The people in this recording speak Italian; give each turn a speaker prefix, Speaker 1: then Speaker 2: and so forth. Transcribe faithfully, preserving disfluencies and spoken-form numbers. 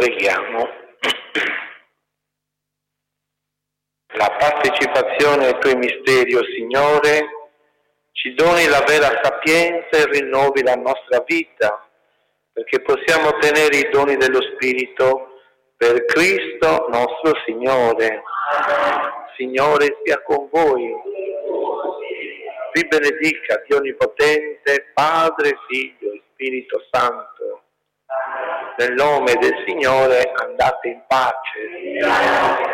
Speaker 1: Preghiamo. La partecipazione ai tuoi misteri, o Signore, ci doni la vera sapienza e rinnovi la nostra vita, perché possiamo ottenere i doni dello Spirito per Cristo nostro Signore. Signore sia con voi. Vi benedica Dio Onnipotente, Padre, Figlio e Spirito Santo. Nel nome del Signore andate in pace.